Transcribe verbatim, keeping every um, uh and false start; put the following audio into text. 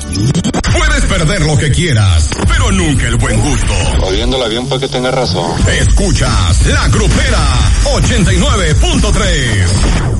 Puedes perder lo que quieras, pero nunca el buen gusto. Odiándola bien para que tenga razón. Escuchas La Grupera ochenta y nueve punto tres.